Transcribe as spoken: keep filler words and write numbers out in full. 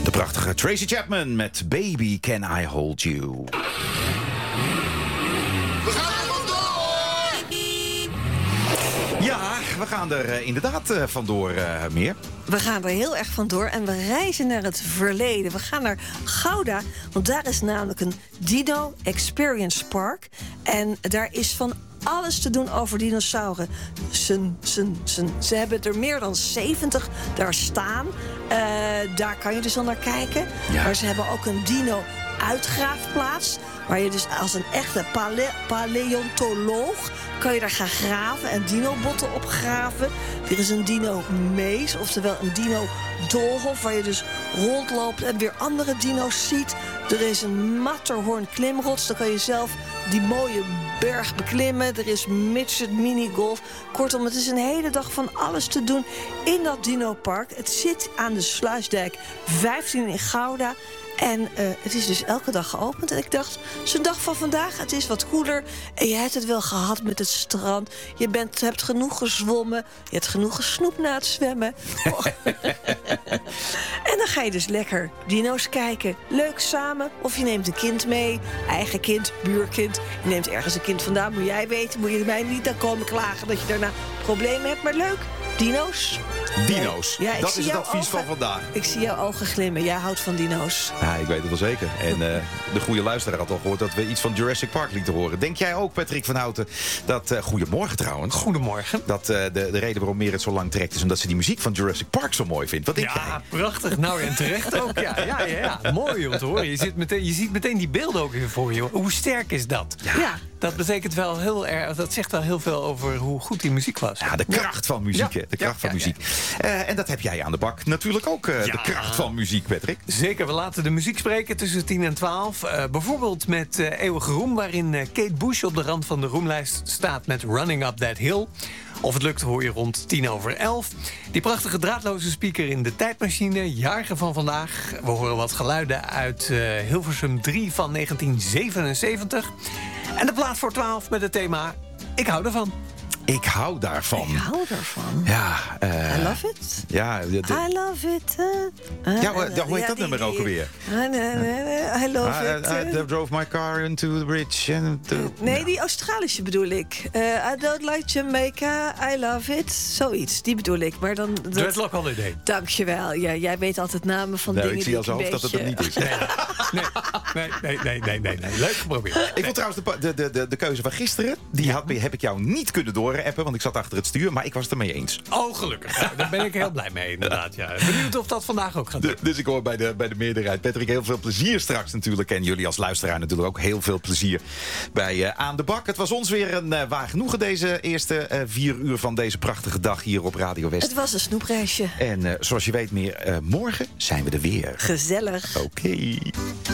De prachtige Tracy Chapman met Baby Can I Hold You. We gaan er vandoor! Ja, we gaan er uh, inderdaad uh, vandoor, uh, meer. We gaan er heel erg vandoor en we reizen naar het verleden. We gaan naar Gouda, want daar is namelijk een Dino Experience Park. En daar is van alles te doen over dinosauren. Sun, sun, sun. Ze hebben er meer dan zeventig daar staan. Uh, daar kan je dus al naar kijken. Ja. Maar ze hebben ook een dino-uitgraafplaats, waar je dus als een echte pale- paleontoloog kan je daar gaan graven en dinobotten opgraven. Er is een dino-mees, oftewel een dino-doolhof, waar je dus rondloopt en weer andere dino's ziet. Er is een Matterhorn klimrots, dan kan je zelf die mooie berg beklimmen. Er is midget minigolf. Kortom, het is een hele dag van alles te doen in dat dinopark. Het zit aan de Sluisdijk vijftien in Gouda. En uh, het is dus elke dag geopend. En ik dacht, zo'n dag van vandaag, het is wat koeler. En je hebt het wel gehad met het strand. Je bent, hebt genoeg gezwommen. Je hebt genoeg gesnoept na het zwemmen. Oh. En dan ga je dus lekker dino's kijken. Leuk samen. Of je neemt een kind mee. Eigen kind, buurkind. Je neemt ergens een kind vandaan. Moet jij weten, moet je mij niet dan komen klagen dat je daarna problemen hebt. Maar leuk. Dino's. Dino's, Ja, ik dat zie is het jouw advies ogen. van vandaag. Ik zie jouw ogen glimmen. Jij houdt van dino's. Ja, ik weet het wel zeker. En uh, de goede luisteraar had al gehoord dat we iets van Jurassic Park lieten horen. Denk jij ook, Patrick van Houten, dat... Uh, goedemorgen trouwens. Goedemorgen. Dat uh, de, de reden waarom Meer het zo lang trekt is omdat ze die muziek van Jurassic Park zo mooi vindt. Wat denk jij? Ja, prachtig. Nou, en terecht ook. Ja, ja, ja, ja. Mooi om te horen. Je, zit meteen, je ziet meteen die beelden ook weer voor je. Hoe sterk is dat? Ja. Ja. Dat betekent wel heel erg. Dat zegt wel heel veel over hoe goed die muziek was. Ja, de kracht van muziek, Ja. hè? De kracht Ja, van ja, muziek. Uh, en dat heb jij aan de bak natuurlijk ook, uh, Ja. de kracht van muziek, Patrick. Zeker, we laten de muziek spreken tussen tien en twaalf. Uh, bijvoorbeeld met uh, Eeuwige Roem, waarin uh, Kate Bush op de rand van de roemlijst staat met Running Up That Hill. Of het lukt, hoor je rond tien over elf. Die prachtige draadloze speaker in de tijdmachine, jarige van vandaag. We horen wat geluiden uit uh, Hilversum drie van negentien zevenenzeventig. En de plaat voor twaalf met het thema Ik hou ervan. Ik hou daarvan. Ik hou ervan. Ja, uh, I love it. Ja, de, de, I love it. Uh, ja, hoe, hoe heet ja, dat die- nummer ook die- alweer? Uh, I love I, it. I, I drove my car into the bridge. And to, Nee, die Australische bedoel ik. Uh, I don't like Jamaica, I love it. Zoiets, die bedoel ik. Maar dan... Dat... Dreadlock Holiday. Dankjewel. Ja, jij weet altijd namen van Nou, dingen ik zie die al zo ik hoofd een dat het beetje... het niet is. Nee, nee, nee, nee, nee, nee. Leuk geprobeerd. Ik vond trouwens de, de, de, de, de keuze van gisteren, die had, heb ik jou niet kunnen doorappen, want ik zat achter het stuur, maar ik was het ermee eens. Oh, gelukkig. Nou, daar ben ik heel blij mee, inderdaad. Ja. Benieuwd of dat vandaag ook gaat De, lukken. dus ik hoor bij de, bij de meerderheid. Patrick, heel veel plezier straks natuurlijk. En jullie als luisteraar natuurlijk ook heel veel plezier bij uh, Aan de Bak. Het was ons weer een uh, waar genoegen deze eerste uh, vier uur van deze prachtige dag hier op Radio West. Het was een snoepreisje. En uh, zoals je weet meer, uh, morgen zijn we er weer. Gezellig. Oké. Okay.